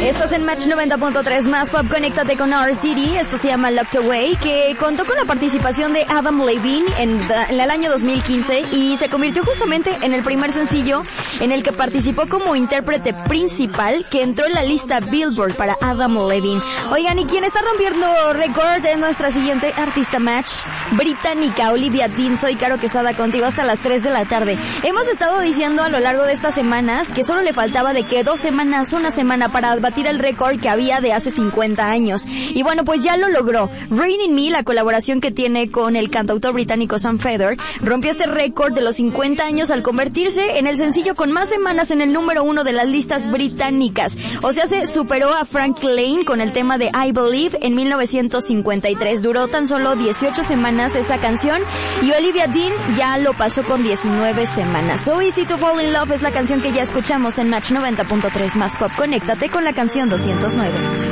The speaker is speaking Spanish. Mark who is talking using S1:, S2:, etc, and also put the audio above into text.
S1: Estás en Match 90.3 más pop, conéctate con Our City. Esto se llama Locked Away, que contó con la participación de Adam Levine en el año 2015 y se convirtió justamente en el primer sencillo en el que participó como intérprete principal, que entró en la lista Billboard para Adam Levine. Oigan, ¿y quién está rompiendo récord es nuestra siguiente artista Match? Británica, Olivia Dean. Soy Caro Quesada contigo hasta las 3 de la tarde. Hemos estado diciendo a lo largo de estas semanas que solo le faltaba de que 2 semanas, una semana para batir el récord que había de hace 50 años. Y bueno, pues ya lo logró. Rain in Me, la colaboración que tiene con el cantautor británico Sam Feder, rompió este récord de los 50 años al convertirse en el sencillo con más semanas en el número 1 de las listas británicas. O sea, se superó a Frank Lane con el tema de I Believe en 1953. Duró tan solo 18 semanas esa canción y Olivia Dean ya lo pasó con 19 semanas. So Easy to Fall in Love es la canción que ya escuchamos en Match 90.3 más pop. Conéctate con la canción 209.